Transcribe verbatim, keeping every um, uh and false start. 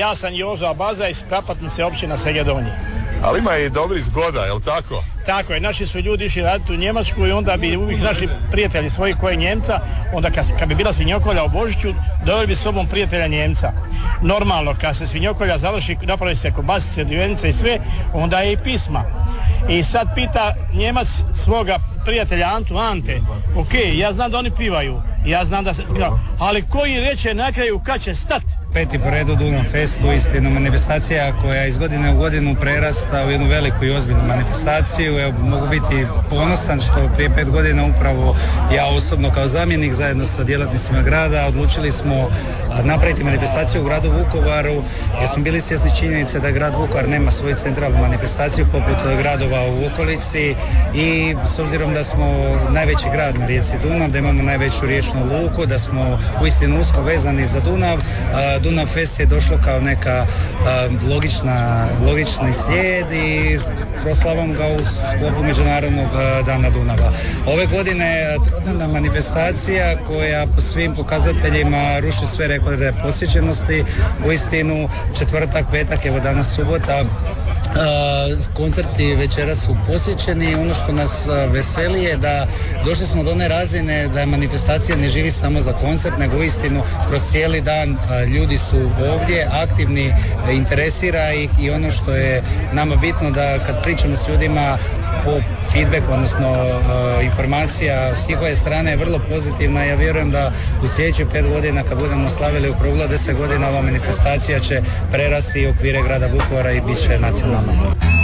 Ja sam Jozo Abaza iz Prapatnice, općina Segedonji. Ali ima i dobri zgoda, je li tako? Tako je, naši su ljudi išli raditi u Njemačku i onda bi uvijek naši prijatelji svoji koje Njemca, onda kad, kad bi bila svinjokolja u Božiću, doveli bi s sobom prijatelja Njemca. Normalno, kad se svinjokolja završi, napravi se kobasice, divenice i sve, onda je i pisma. I sad pita Njemac svoga prijatelja Antu, Ante, ok, ja znam da oni pivaju, ja znam da se, ali koji reče na kraju kad će stat? Peti po redu Dunav Fest, uistinu manifestacija koja iz godine u godinu prerasta u jednu veliku i ozbiljnu manifestaciju. Evo, mogu biti ponosan što prije pet godina upravo ja osobno kao zamjenik zajedno sa djelatnicima grada odlučili smo napraviti manifestaciju u gradu Vukovaru jer smo bili svjesni činjenice da grad Vukovar nema svoju centralnu manifestaciju poput gradova u okolici i s obzirom da smo najveći grad na rijeci Dunav, da imamo najveću riječnu luku, da smo uistinu usko vezani za Dunav, Dunav Fest je došlo kao neka uh, logična, logični slijed i proslavom ga u sklopu Međunarodnog uh, dana Dunava. Ove godine trodnevna manifestacija koja po svim pokazateljima ruši sve rekorde posjećenosti. Uistinu četvrtak, petak, evo danas subota, Uh, koncerti večera su posjećeni. Ono što nas uh, veseli je da došli smo do one razine da manifestacija ne živi samo za koncert, nego uistinu kroz cijeli dan uh, ljudi su ovdje aktivni, uh, interesira ih i ono što je nama bitno da kad pričamo s ljudima po feedback, odnosno uh, informacija s njihove strane je vrlo pozitivna. Ja vjerujem da u sljedećih pet godina kad budemo slavili okruglo deset godina ova manifestacija će prerasti okvire grada Vukovara i bit će nacionalna.